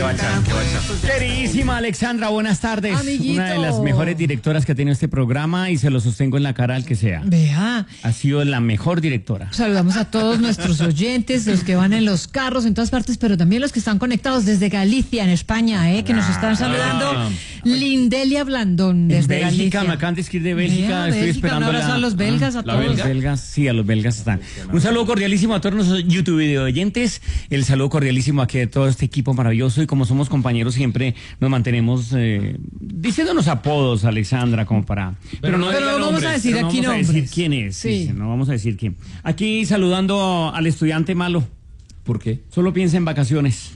Queridísima Alexandra, buenas tardes. Amiguito. Una de las mejores directoras que ha tenido este programa y se lo sostengo en la cara al que sea. Vea, Ha sido la mejor directora. saludamos a todos nuestros oyentes, los que van en los carros en todas partes, pero también los que están conectados desde Galicia, en España, que nos están saludando. Lindelia Blandón, desde Bélgica, Galicia. me acaban de escribir de Bélgica. Vea, Estoy Bélgica, esperando un abrazo a los belgas, a todos. Los belgas, sí, a los belgas están. Un saludo cordialísimo a todos nuestros YouTube video oyentes. El saludo cordialísimo aquí de todo este equipo maravilloso. Y como somos compañeros, siempre nos mantenemos diciéndonos apodos, Alexandra, como para. Pero no vamos a decir aquí no vamos a decir nombres. quién es. Sí. Sí, no vamos a decir quién. Aquí saludando al estudiante malo. ¿Por qué? Solo piensa en vacaciones.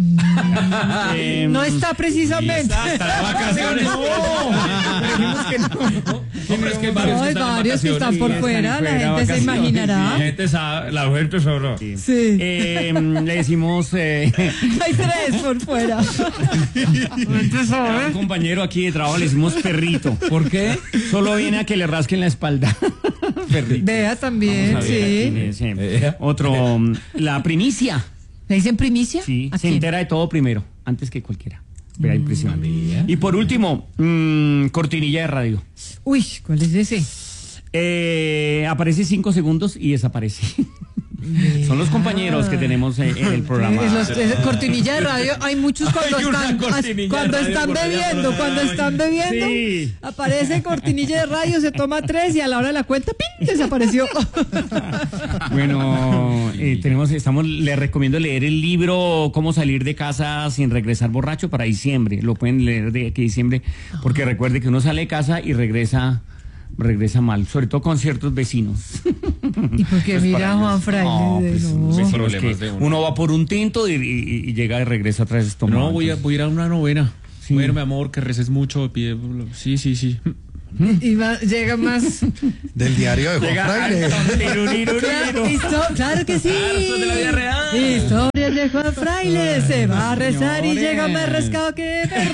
No está precisamente. Hasta las vacaciones. Dijimos que no. Hombre, es que hay No, hay varios que están por fuera, la gente se imaginará. La gente sabrá. Sí. Le decimos Hay tres por fuera. a un compañero aquí de trabajo le decimos perrito. ¿Por qué? Solo viene a que le rasquen la espalda. Perrito. Vea también, Vamos a ver quién sí. es, Otro, la primicia. ¿Le dicen primicia? Sí, ¿A se quién? entera de todo primero, antes que cualquiera. Vea, impresionante. Y por último, cortinilla de radio. Uy, ¿cuál es ese? Aparece 5 segundos y desaparece. Son los compañeros que tenemos en el programa. Cortinilla de radio, hay muchos cuando Hay una están, cortinilla cuando de radio están por allá, bebiendo, por cuando allá. están bebiendo, Sí. aparece cortinilla de radio, se toma 3 y a la hora de la cuenta, ¡pin!, desapareció. Bueno, le recomiendo leer el libro Cómo salir de casa sin regresar borracho para diciembre. Lo pueden leer de aquí a diciembre, porque recuerde que uno sale de casa y regresa mal, sobre todo con ciertos vecinos. Y porque mira Juan Fraile, no. Vecinos Problemas que de uno. uno va por un tinto y llega de regreso otra vez tomado. No, voy a ir a una novena. Sí. Bueno, mi amor, que reces mucho. Sí. Y llega más. Del diario de Juan Fraile. Claro que sí. eso es de la vida real. Historias de Juan Fraile. Se va a rezar y señores. llega más rescado que perro.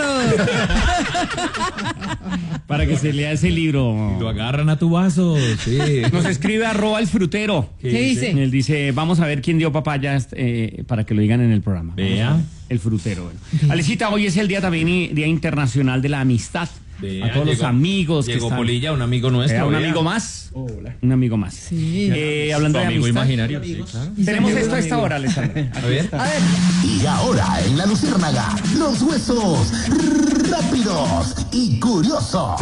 Para que se lea ese libro. Lo agarran a tu vaso. Sí. Nos escribe @el frutero. ¿Qué dice? Él dice, vamos a ver quién dio papayas para que lo digan en el programa. Vea. Vamos a ver. El frutero. Bueno. Alecita, hoy es el día también, Día Internacional de la Amistad. Vea, a todos los amigos que Llegó están. Polilla, un amigo nuestro. Un vea. amigo más. Hola. Un amigo más. Sí. Hablando Tu de amigo amistad. imaginario. Sí, claro. Tenemos esto a esta hora, Alessandra. A ver. A ver, Y ahora en La Luciérnaga, los huesos rápidos y curiosos.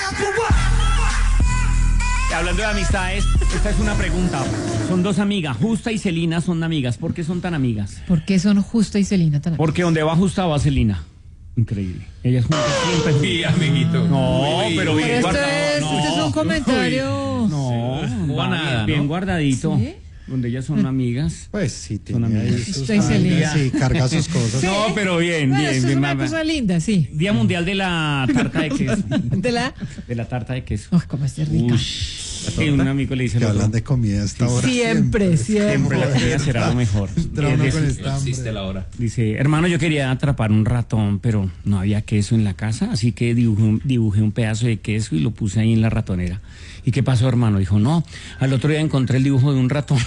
Hablando de amistades, esta es una pregunta. Son dos amigas, Justa y Celina son amigas. ¿Por qué son tan amigas? ¿por qué son Justa y Celina tan Porque donde va Justa va Celina. Increíble. Ellas juntas siempre. Sí, amiguito. No, pero Pero bien esto guardado. este es un comentario. No, va nada, bien ¿no? guardadito. ¿Sí? Donde ellas son amigas. Pues sí, Son tiene ahí amigas. sus Usted y Celina. amigas y carga sus cosas. Sí. No, pero bien, Bueno, bien, esto es bien. una mamá. cosa linda, sí. Día Mundial de la Tarta de Queso. De la. De la tarta de queso. Uy, cómo es rica. Uy, sí, un amigo le dice Que al hablan otro, de comida a esta hora. Siempre. siempre la comida será lo mejor. Entra uno Es con decir, esta No existe hambre. la hora. Dice, hermano, yo quería atrapar un ratón, pero no había queso en la casa, así que dibujé un pedazo de queso y lo puse ahí en la ratonera. ¿Y qué pasó, hermano? Dijo, no, al otro día encontré el dibujo de un ratón.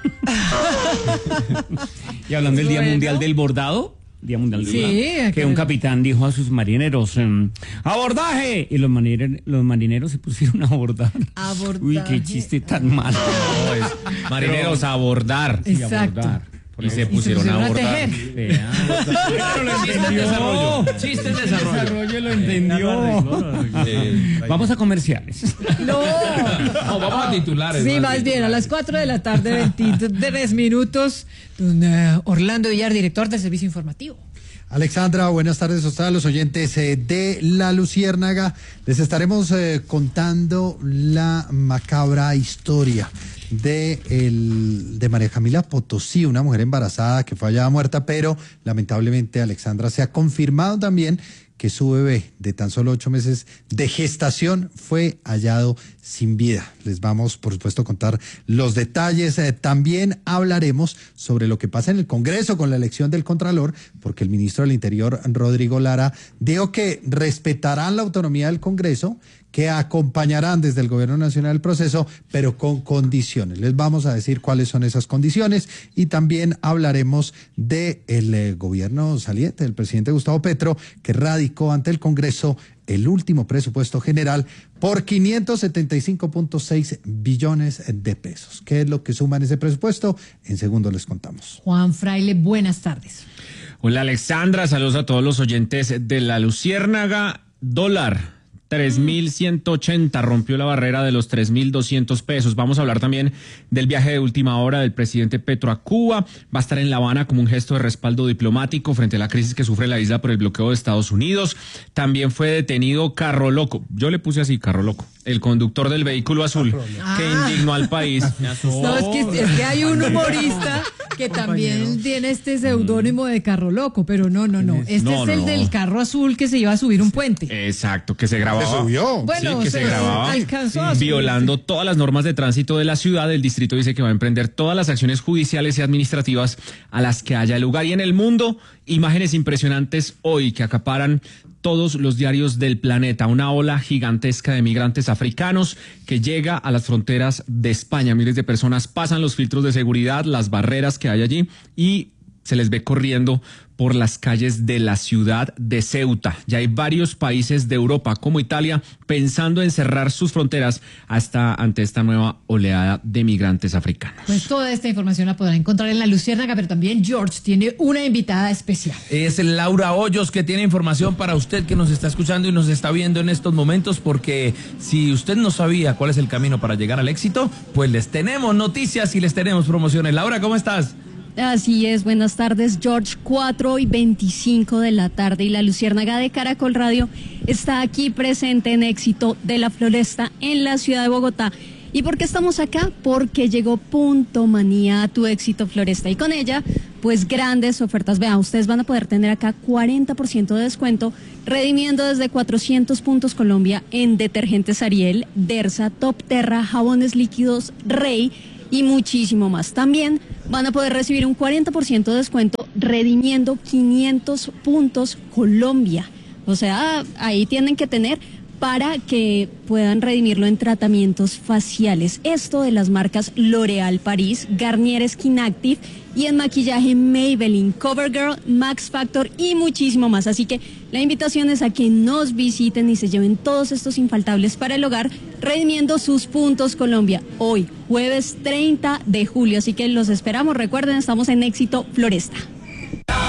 Y hablando del Día Bueno. Mundial del Bordado, Día Mundial del Sí, Bordado, que acá- un capitán dijo a sus marineros, ¡abordaje! Y los marineros se pusieron a abordar. Abordaje. Uy, qué chiste tan malo. No, es marineros a abordar. Sí, Exacto. abordar. Y se pusieron a abordar. tejer. Vea. Chiste en desarrollo. Chiste en desarrollo. Desarrollo lo entendió. Vamos a comerciales. No. No, vamos a titulares. Sí, más bien, a las 4 de la tarde, 23 minutos, don Orlando Villar, director del Servicio Informativo. Alexandra, buenas tardes a ustedes, los oyentes de La Luciérnaga. Les estaremos contando la macabra historia de María Camila Potosí, una mujer embarazada que fue hallada muerta, pero lamentablemente, Alexandra, se ha confirmado también que su bebé de tan solo 8 meses de gestación fue hallado sin vida. Les vamos, por supuesto, a contar los detalles. También hablaremos sobre lo que pasa en el Congreso con la elección del Contralor, porque el ministro del Interior, Rodrigo Lara, dijo que respetarán la autonomía del Congreso, que acompañarán desde el Gobierno Nacional el proceso, pero con condiciones. Les vamos a decir cuáles son esas condiciones y también hablaremos del gobierno saliente, del presidente Gustavo Petro, que radicó ante el Congreso el último presupuesto general por 575.6 billones de pesos. ¿Qué es lo que suma en ese presupuesto? En segundo les contamos. Juan Fraile, buenas tardes. Hola Alexandra, saludos a todos los oyentes de La Luciérnaga. Dólar 3.180, rompió la barrera de los 3.200 pesos. Vamos a hablar también del viaje de última hora del presidente Petro a Cuba. Va a estar en La Habana como un gesto de respaldo diplomático frente a la crisis que sufre la isla por el bloqueo de Estados Unidos. También fue detenido Carro Loco, yo le puse así, Carro Loco, el conductor del vehículo azul que indignó al país. No, es que hay un humorista que también tiene este seudónimo de Carro Loco, pero no. Este es el del carro azul que se iba a subir un puente. Exacto, que se grababa. ¿Se subió? Bueno, que se grababa alcanzó a subir. violando todas las normas de tránsito de la ciudad. El distrito dice que va a emprender todas las acciones judiciales y administrativas a las que haya lugar. Y en el mundo, imágenes impresionantes hoy que acaparan todos los diarios del planeta. Una ola gigantesca de migrantes africanos que llega a las fronteras de España. Miles de personas pasan los filtros de seguridad, las barreras que hay allí y se les ve corriendo por las calles de la ciudad de Ceuta. Ya hay varios países de Europa, como Italia, pensando en cerrar sus fronteras ante esta nueva oleada de migrantes africanos. Pues toda esta información la podrán encontrar en La Luciérnaga, pero también George tiene una invitada especial. Es Laura Hoyos, que tiene información para usted que nos está escuchando y nos está viendo en estos momentos, porque si usted no sabía cuál es el camino para llegar al éxito, pues les tenemos noticias y les tenemos promociones. Laura, ¿cómo estás? Así es, buenas tardes, George. 4:25 de la tarde y La Luciérnaga de Caracol Radio está aquí presente en Éxito de la Floresta en la ciudad de Bogotá. ¿Y por qué estamos acá? Porque llegó Punto Manía a tu Éxito Floresta y con ella, pues grandes ofertas. Vean, ustedes van a poder tener acá 40% de descuento, redimiendo desde 400 puntos Colombia en detergentes Ariel, Dersa, Top Terra, jabones líquidos Rey y muchísimo más. También van a poder recibir un 40% de descuento redimiendo 500 puntos Colombia. O sea, ahí tienen que tener para que puedan redimirlo en tratamientos faciales. Esto de las marcas L'Oréal Paris, Garnier Skin Active y en maquillaje Maybelline, CoverGirl, Max Factor y muchísimo más. Así que la invitación es a que nos visiten y se lleven todos estos infaltables para el hogar, redimiendo sus puntos Colombia. Hoy, jueves 30 de julio. Así que los esperamos. Recuerden, estamos en Éxito Floresta.